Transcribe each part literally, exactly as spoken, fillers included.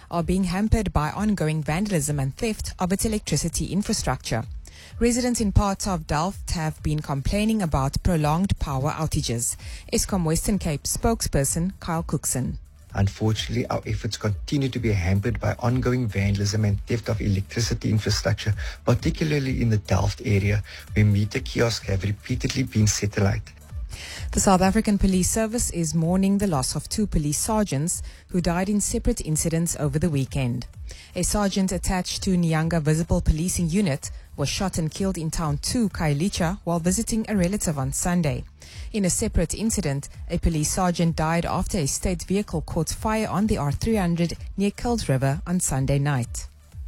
are being hampered by ongoing vandalism and theft of its electricity infrastructure. Residents in parts of Delft have been complaining about prolonged power outages. Eskom Western Cape spokesperson Kyle Cookson. Unfortunately, our efforts continue to be hampered by ongoing vandalism and theft of electricity infrastructure, particularly in the Delft area, where meter kiosks have repeatedly been set alight. The South African Police Service is mourning the loss of two police sergeants who died in separate incidents over the weekend. A sergeant attached to Nyanga Visible Policing Unit was shot and killed in Town two, Khayelitsha, while visiting a relative on Sunday. In a separate incident, a police sergeant died after a state vehicle caught fire on the R three hundred near Kuils River on Sunday night.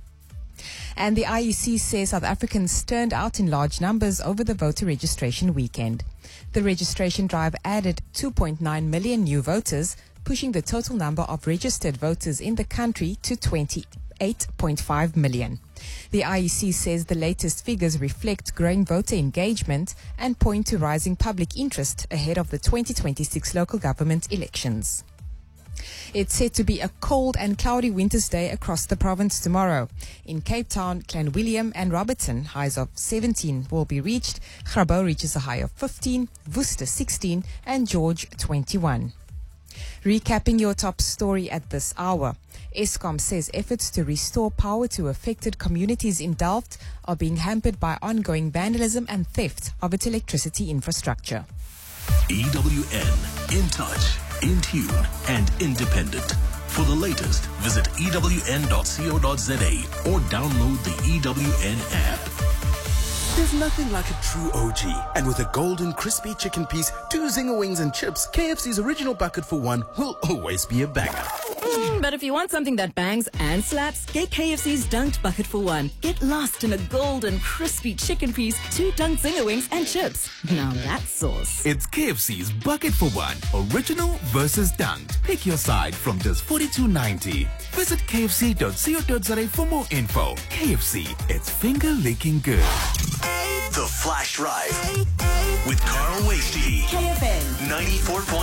And the I E C says South Africans turned out in large numbers over the voter registration weekend. The registration drive added two point nine million new voters, pushing the total number of registered voters in the country to twenty-eight point five million. The I E C says the latest figures reflect growing voter engagement and point to rising public interest ahead of the twenty twenty-six local government elections. It's set to be a cold and cloudy winter's day across the province tomorrow. In Cape Town, Clanwilliam and Robertson, highs of seventeen will be reached. Grabouw reaches a high of fifteen, Worcester sixteen, and George twenty-one. Recapping your top story at this hour. Eskom says efforts to restore power to affected communities in Delft are being hampered by ongoing vandalism and theft of its electricity infrastructure. E W N, in touch, in tune, and independent. For the latest, visit E W N dot co dot za or download the E W N app. There's nothing like a true O G. And with a golden crispy chicken piece, two zinger wings and chips, K F C's original bucket for one will always be a banger. Mm, but if you want something that bangs and slaps, get K F C's Dunked Bucket for one. Get lost in a golden crispy chicken piece, two dunked zinger wings and chips. Now that's sauce. It's K F C's Bucket for One. Original versus dunked. Pick your side from just forty-two ninety. Visit K F C dot co dot za for more info. K F C, it's finger licking good. The Flash Drive with Carl Wasty. K F N ninety-four point